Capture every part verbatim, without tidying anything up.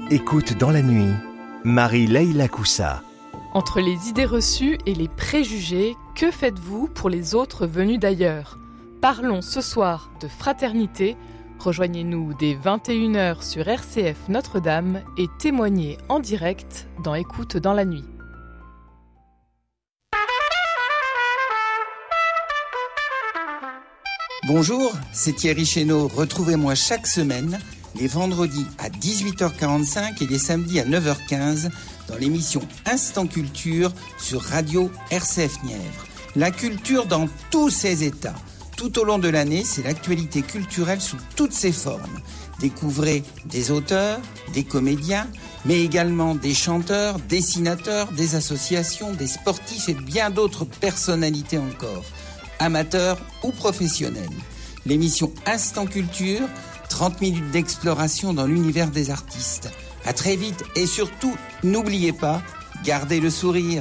Écoute dans la nuit, Marie-Leila Coussa. Entre les idées reçues et les préjugés, que faites-vous pour les autres venus d'ailleurs ? Parlons ce soir de fraternité. Rejoignez-nous dès vingt et une heures sur R C F Notre-Dame et témoignez en direct dans Écoute dans la nuit. Bonjour, c'est Thierry Chénaud. Retrouvez-moi chaque semaine, les vendredis à dix-huit heures quarante-cinq et les samedis à neuf heures quinze, dans l'émission Instant Culture sur Radio R C F Nièvre. La culture dans tous ses états. Tout au long de l'année, c'est l'actualité culturelle sous toutes ses formes. Découvrez des auteurs, des comédiens, mais également des chanteurs, dessinateurs, des associations, des sportifs et bien d'autres personnalités encore, amateurs ou professionnels. L'émission Instant Culture, trente minutes d'exploration dans l'univers des artistes. À très vite et surtout, n'oubliez pas, gardez le sourire.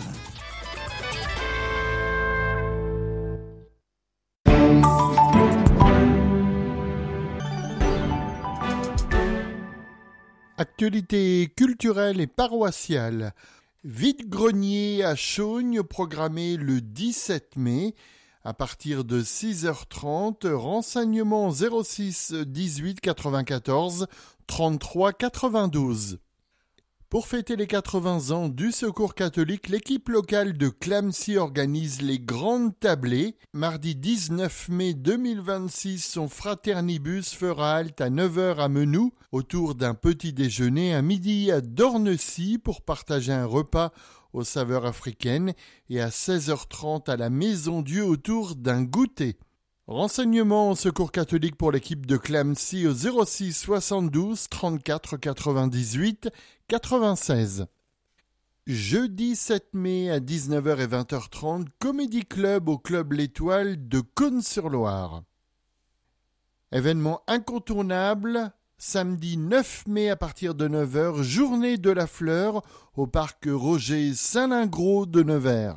Actualité culturelle et paroissiale. Vide-grenier à Chaugne programmé le dix-sept mai. À partir de six heures trente, renseignements zéro six dix-huit quatre-vingt-quatorze trente-trois quatre-vingt-douze. Pour fêter les quatre-vingts ans du Secours catholique, l'équipe locale de Clamecy organise les Grandes Tablées. Mardi dix-neuf mai deux mille vingt-six, son fraternibus fera halte à neuf heures à Menou, autour d'un petit déjeuner à midi à Dornecy pour partager un repas aux saveurs africaines et à seize heures trente à la Maison Dieu autour d'un goûter. Renseignements au Secours catholique pour l'équipe de Clamecy au zéro six soixante-douze trente-quatre quatre-vingt-dix-huit quatre-vingt-seize. Jeudi sept mai à dix-neuf heures et vingt heures trente, Comédie Club au Club L'Étoile de Cosne-sur-Loire. Événement incontournable, samedi neuf mai à partir de neuf heures, Journée de la Fleur au parc Roger Saint-Lingros de Nevers.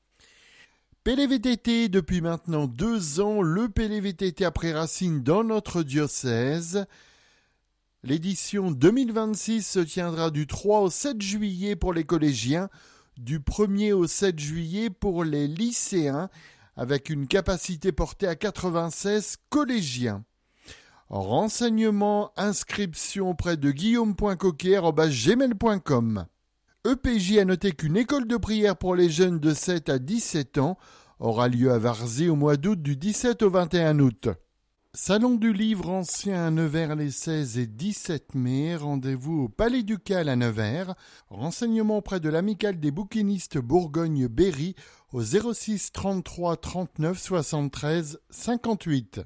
P L V T T depuis maintenant deux ans, le P L V T T après Racine dans notre diocèse. L'édition deux mille vingt-six se tiendra du trois au sept juillet pour les collégiens, du premier au sept juillet pour les lycéens, avec une capacité portée à quatre-vingt-seize collégiens. Renseignements, inscription auprès de guillaume point coquet arobase gmail point com. E P J a noté qu'une école de prière pour les jeunes de sept à dix-sept ans aura lieu à Varzy au mois d'août du dix-sept au vingt et un août. Salon du livre ancien à Nevers les seize et dix-sept mai, rendez-vous au Palais Ducal à Nevers. Renseignements auprès de l'amicale des bouquinistes Bourgogne-Berry au zéro six trente-trois trente-neuf soixante-treize cinquante-huit.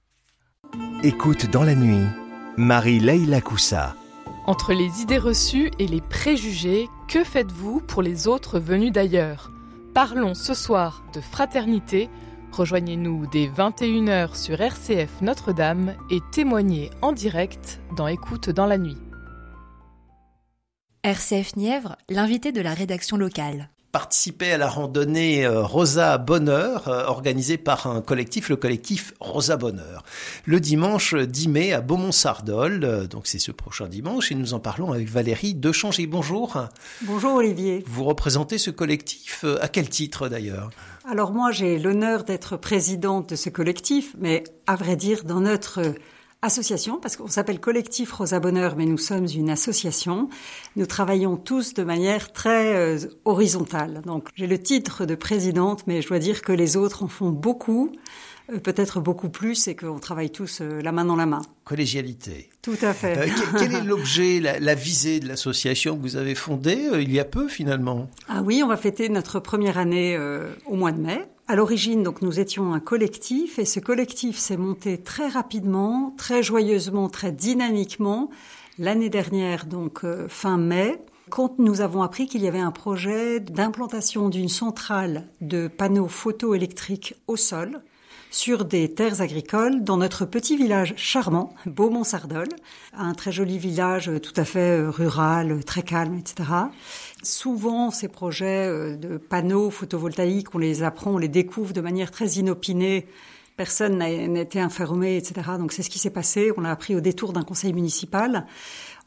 Écoute dans la nuit, Marie-Leila Coussa. Entre les idées reçues et les préjugés, que faites-vous pour les autres venus d'ailleurs ? Parlons ce soir de fraternité. Rejoignez-nous dès vingt et une heures sur R C F Notre-Dame et témoignez en direct dans Écoute dans la nuit. R C F Nièvre, l'invité de la rédaction locale. Participer à la randonnée Rosa Bonheur, organisée par un collectif, le collectif Rosa Bonheur. Le dimanche dix mai à Beaumont-Sardol, donc c'est ce prochain dimanche, et nous en parlons avec Valérie Dechangy. Bonjour. Bonjour Olivier. Vous représentez ce collectif, à quel titre d'ailleurs ? Alors moi j'ai l'honneur d'être présidente de ce collectif, mais à vrai dire dans notre association, parce qu'on s'appelle Collectif Rosa Bonheur, mais nous sommes une association. Nous travaillons tous de manière très euh, horizontale. Donc, j'ai le titre de présidente, mais je dois dire que les autres en font beaucoup, euh, peut-être beaucoup plus, et qu'on travaille tous euh, la main dans la main. Collégialité. Tout à fait. Euh, quel est l'objet, la, la visée de l'association que vous avez fondée euh, il y a peu finalement ? Ah oui, on va fêter notre première année euh, au mois de mai. À l'origine, donc, nous étions un collectif et ce collectif s'est monté très rapidement, très joyeusement, très dynamiquement. L'année dernière, donc euh, fin mai, quand nous avons appris qu'il y avait un projet d'implantation d'une centrale de panneaux photoélectriques au sol sur des terres agricoles dans notre petit village charmant, Beaumont-Sardol, un très joli village tout à fait rural, très calme, et cetera. Souvent, ces projets de panneaux photovoltaïques, on les apprend, on les découvre de manière très inopinée. Personne n'a été informé, et cetera. Donc c'est ce qui s'est passé. On l'a appris au détour d'un conseil municipal.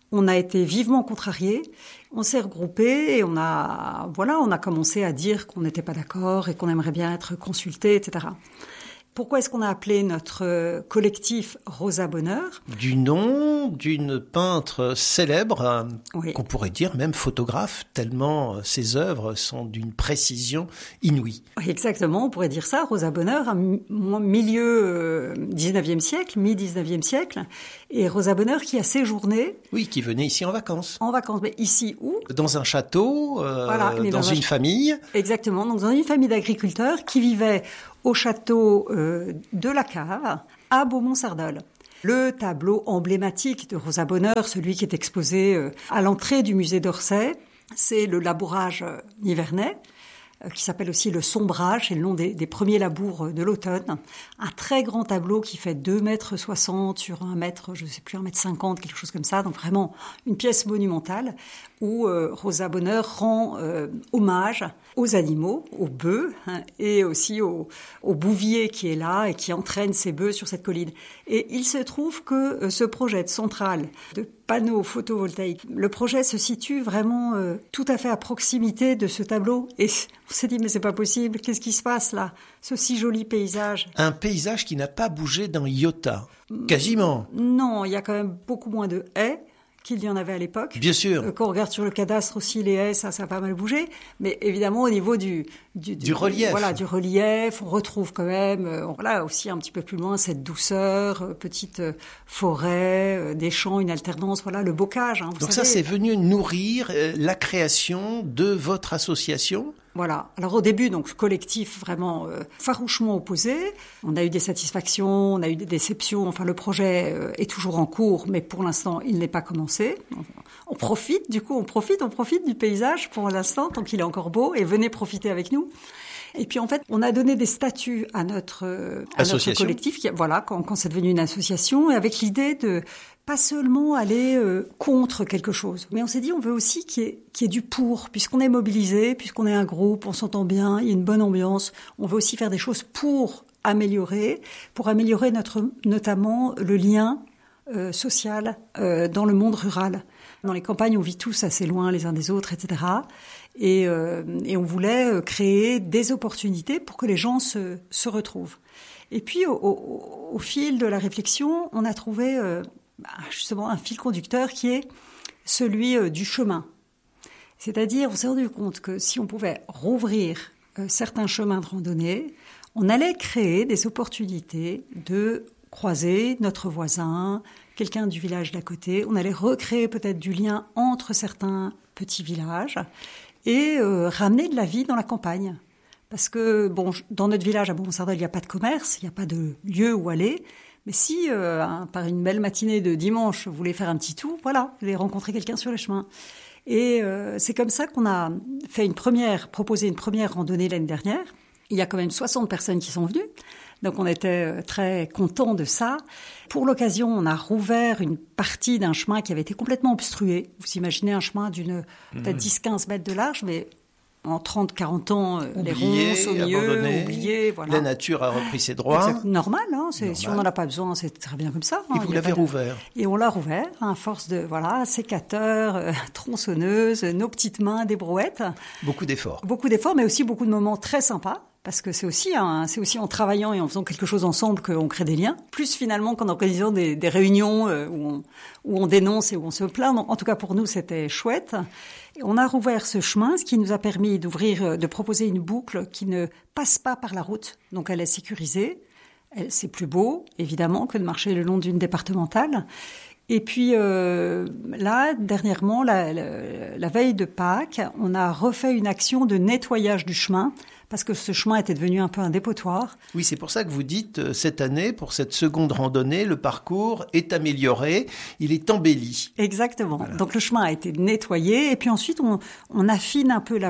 On a été vivement contrariés. On s'est regroupés et on a, voilà, on a commencé à dire qu'on n'était pas d'accord et qu'on aimerait bien être consultés, et cetera. Pourquoi est-ce qu'on a appelé notre collectif Rosa Bonheur ? Du nom d'une peintre célèbre, Oui. qu'on pourrait dire même photographe, tellement ses œuvres sont d'une précision inouïe. Oui, exactement, on pourrait dire ça. Rosa Bonheur, un mi- milieu euh, dix-neuvième siècle, mi-dix-neuvième siècle. Et Rosa Bonheur qui a séjourné Oui, qui venait ici en vacances. en vacances. Mais ici où ? Dans un château, euh, Voilà, mais dans dans un une ch- famille. Exactement, donc dans une famille d'agriculteurs qui vivaient au château euh, de la Cave, à Beaumont-Sardol. Le tableau emblématique de Rosa Bonheur, celui qui est exposé euh, à l'entrée du musée d'Orsay, c'est le labourage euh, nivernais, euh, qui s'appelle aussi le sombrage, c'est le nom des, des premiers labours de l'automne. Un très grand tableau qui fait deux mètres soixante sur un mètre, je ne sais plus, un mètre cinquante, quelque chose comme ça, donc vraiment une pièce monumentale où euh, Rosa Bonheur rend euh, hommage aux animaux, aux bœufs, hein, et aussi au, au bouvier qui est là et qui entraîne ses bœufs sur cette colline. Et il se trouve que euh, ce projet de centrale de panneaux photovoltaïques, le projet se situe vraiment euh, tout à fait à proximité de ce tableau. Et on s'est dit, mais c'est pas possible, qu'est-ce qui se passe là ? Ce si joli paysage. Un paysage qui n'a pas bougé d'un iota, quasiment. Non, il y a quand même beaucoup moins de haies qu'il y en avait à l'époque. Bien sûr. Euh, Quand on regarde sur le cadastre aussi, les haies, ça, ça a pas mal bougé. Mais évidemment, au niveau du... Du, Du relief. Voilà, du relief, on retrouve quand même, euh, voilà, aussi un petit peu plus loin, cette douceur, euh, petite euh, forêt, euh, des champs, une alternance, voilà, le bocage. Hein, vous Donc savez. ça, c'est venu nourrir euh, la création de votre association. Voilà. Alors au début, donc collectif vraiment euh, farouchement opposé. On a eu des satisfactions, on a eu des déceptions. Enfin, le projet euh, est toujours en cours, mais pour l'instant, il n'est pas commencé. On, on profite, du coup, on profite, on profite du paysage pour l'instant, tant qu'il est encore beau. Et venez profiter avec nous. Et puis en fait, on a donné des statuts à notre, euh, à notre collectif. Qui, voilà, quand, quand c'est devenu une association, et avec l'idée de pas seulement aller euh, contre quelque chose, mais on s'est dit on veut aussi qu'il y ait, qu'il y ait du pour, puisqu'on est mobilisé, puisqu'on est un groupe, on s'entend bien, il y a une bonne ambiance. On veut aussi faire des choses pour améliorer, pour améliorer notre, notamment le lien euh, social euh, dans le monde rural. Dans les campagnes, on vit tous assez loin les uns des autres, et cetera. Et, euh, et on voulait créer des opportunités pour que les gens se, se retrouvent. Et puis, au, au, au fil de la réflexion, on a trouvé euh, justement un fil conducteur qui est celui euh, du chemin. C'est-à-dire, on s'est rendu compte que si on pouvait rouvrir euh, certains chemins de randonnée, on allait créer des opportunités de croiser notre voisin, quelqu'un du village d'à côté. On allait recréer peut-être du lien entre certains petits villages et euh, ramener de la vie dans la campagne. Parce que, bon, dans notre village à Beaumont-Sardol, il n'y a pas de commerce, il n'y a pas de lieu où aller. Mais si, euh, hein, par une belle matinée de dimanche, vous voulez faire un petit tour, voilà, vous allez rencontrer quelqu'un sur le chemin. Et euh, c'est comme ça qu'on a fait une première, proposé une première randonnée l'année dernière. Il y a quand même soixante personnes qui sont venues. Donc on était très contents de ça. Pour l'occasion, on a rouvert une partie d'un chemin qui avait été complètement obstrué. Vous imaginez un chemin d'une peut-être dix à quinze mètres de large, mais en trente à quarante ans, oublié, les ronces au milieu, abandonné, oubliés. Voilà. La nature a repris ses droits. Exact. Normal, hein, c'est, Normal. Si on n'en a pas besoin, c'est très bien comme ça. Hein, Et vous l'avez de... rouvert. Et on l'a rouvert, à force de voilà, sécateurs, euh, tronçonneuses, nos petites mains, des brouettes. Beaucoup d'efforts. Beaucoup d'efforts, mais aussi beaucoup de moments très sympas. Parce que c'est aussi, hein, c'est aussi en travaillant et en faisant quelque chose ensemble qu'on crée des liens. Plus finalement qu'en organisant des, des réunions euh, où, on, où on dénonce et où on se plaint. Donc, en tout cas, pour nous, c'était chouette. Et on a rouvert ce chemin, ce qui nous a permis d'ouvrir, de proposer une boucle qui ne passe pas par la route. Donc, elle est sécurisée. Elle, c'est plus beau, évidemment, que de marcher le long d'une départementale. Et puis euh, là, dernièrement, la, la, la veille de Pâques, on a refait une action de nettoyage du chemin parce que ce chemin était devenu un peu un dépotoir. Oui, c'est pour ça que vous dites, euh, cette année, pour cette seconde randonnée, le parcours est amélioré, il est embelli. Exactement. Voilà. Donc le chemin a été nettoyé et puis ensuite on, on affine un peu la